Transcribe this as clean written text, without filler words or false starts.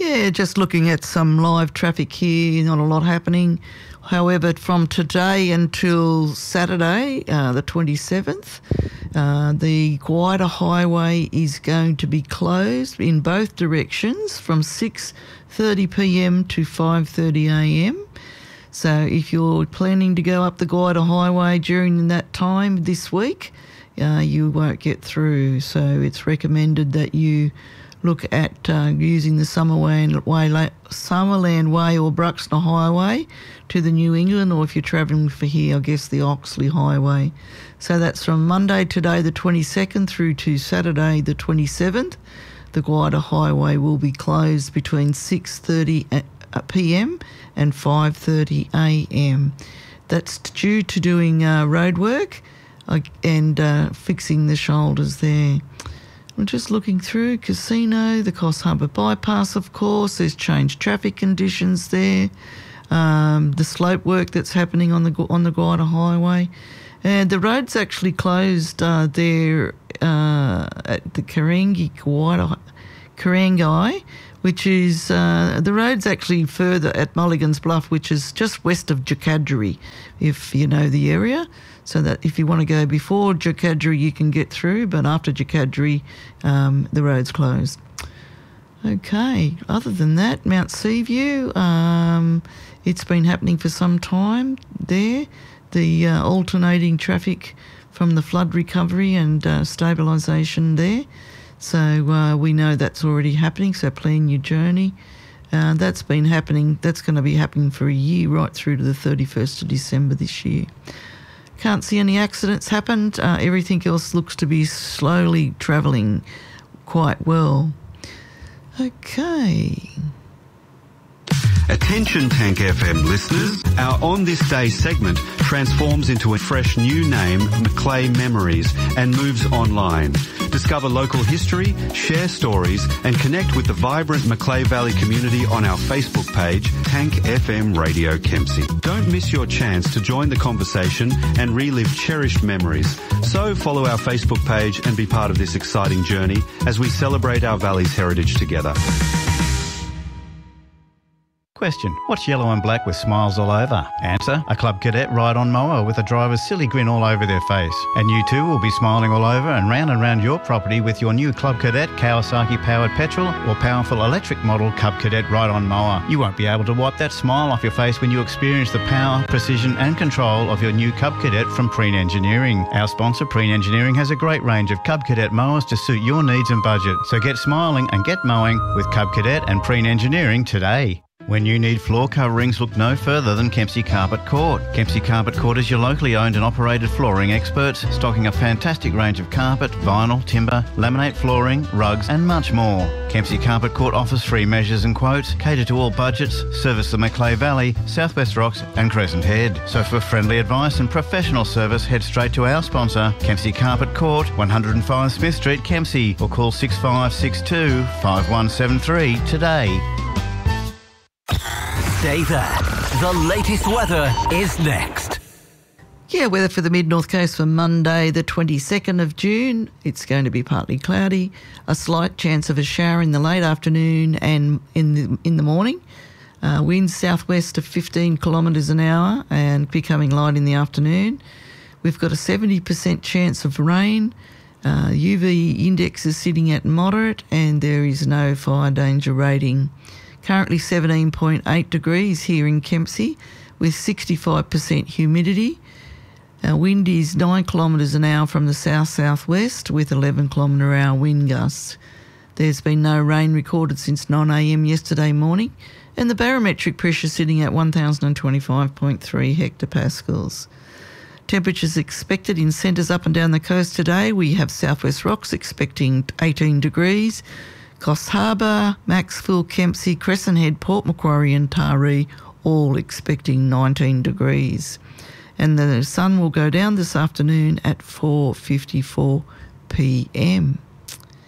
Yeah, just looking at some live traffic here, not a lot happening. However, from today until Saturday, the 27th, the Guida Highway is going to be closed in both directions from 6:30pm to 5:30am. So if you're planning to go up the Guida Highway during that time this week, you won't get through. So it's recommended that you look at using the Summerland Way or Bruxner Highway to the New England, or if you're travelling for here, I guess the Oxley Highway. So that's from Monday today the 22nd through to Saturday the 27th. The Guida Highway will be closed between 6:30pm and 5:30am. That's due to doing road work and fixing the shoulders there. I'm just looking through Casino, the Coffs Harbour Bypass, of course. There's changed traffic conditions there. The slope work that's happening on the Guida Highway. And the road's actually closed there at the Karangai, which is, the road's actually further at Mulligan's Bluff, which is just west of Jacadri, if you know the area. So that if you want to go before Jacadri, you can get through, but after Jacadri, the road's closed. Okay, other than that, Mount Seaview, it's been happening for some time there. The alternating traffic from the flood recovery and stabilisation there. So we know that's already happening, so plan your journey. That's been happening, that's going to be happening for a year, right through to the 31st of December this year. Can't see any accidents happened. Everything else looks to be slowly travelling quite well. Okay. Attention Tank FM listeners, our On This Day segment transforms into a fresh new name, Macleay Memories, and moves online. Discover local history, share stories, and connect with the vibrant Macleay Valley community on our Facebook page, Tank FM Radio Kempsey. Don't miss your chance to join the conversation and relive cherished memories. So follow our Facebook page and be part of this exciting journey as we celebrate our valley's heritage together. Question: what's yellow and black with smiles all over? Answer: a Club Cadet ride-on mower with a driver's silly grin all over their face. And you too will be smiling all over and round your property with your new Club Cadet Kawasaki-powered petrol or powerful electric model Club Cadet ride-on mower. You won't be able to wipe that smile off your face when you experience the power, precision and control of your new Cub Cadet from Preen Engineering. Our sponsor, Preen Engineering, has a great range of Cub Cadet mowers to suit your needs and budget. So get smiling and get mowing with Cub Cadet and Preen Engineering today. When you need floor coverings, look no further than Kempsey Carpet Court. Kempsey Carpet Court is your locally owned and operated flooring experts, stocking a fantastic range of carpet, vinyl, timber, laminate flooring, rugs and much more. Kempsey Carpet Court offers free measures and quotes, cater to all budgets, service the Macleay Valley, Southwest Rocks and Crescent Head. So for friendly advice and professional service, head straight to our sponsor, Kempsey Carpet Court, 105 Smith Street, Kempsey, or call 6562 5173 today. Stay there. The latest weather is next. Yeah, weather for the Mid-North Coast for Monday, the 22nd of June. It's going to be partly cloudy, a slight chance of a shower in the late afternoon and in the morning. Winds southwest of 15 kilometres an hour and becoming light in the afternoon. We've got a 70% chance of rain. UV index is sitting at moderate and there is no fire danger rating. Currently 17.8 degrees here in Kempsey with 65% humidity. Wind is 9 kilometres an hour from the south-southwest with 11 kilometre hour wind gusts. There's been no rain recorded since 9 a.m. yesterday morning and the barometric pressure sitting at 1025.3 hectopascals. Temperatures expected in centres up and down the coast today. We have Southwest Rocks expecting 18 degrees. Coffs Harbour, Maxville, Kempsey, Crescent Head, Port Macquarie and Taree all expecting 19 degrees. And the sun will go down this afternoon at 4:54 p.m.